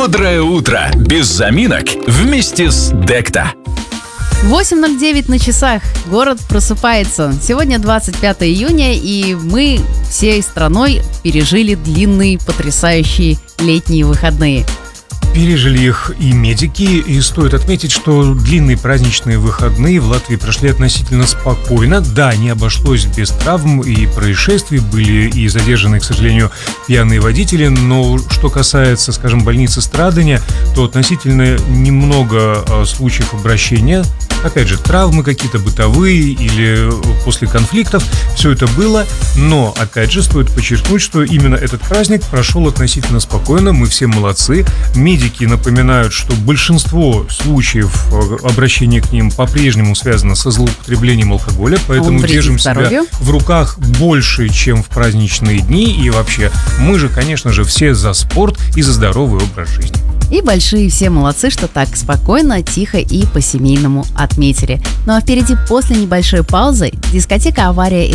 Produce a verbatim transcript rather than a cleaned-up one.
Бодрое утро без заминок вместе с Декта. восемь ноль девять на часах. Город просыпается. Сегодня двадцать пятое июня, и мы всей страной пережили длинные, потрясающие летние выходные. Пережили их и медики, и стоит отметить, что длинные праздничные выходные в Латвии прошли относительно спокойно. Да, не обошлось без травм и происшествий, были и задержаны, к сожалению, пьяные водители, но что касается, скажем, больницы Страдания, то относительно немного случаев обращения. Опять же, травмы какие-то бытовые или после конфликтов, все это было, но, опять же, стоит подчеркнуть, что именно этот праздник прошел относительно спокойно, мы все молодцы. Медики напоминают, что большинство случаев обращения к ним по-прежнему связано со злоупотреблением алкоголя, поэтому держим себя в руках больше, чем в праздничные дни, и вообще, мы же, конечно же, все за спорт и за здоровый образ жизни. И большие все молодцы, что так спокойно, тихо и по-семейному отметили. Ну а впереди, после небольшой паузы, дискотека «Авария»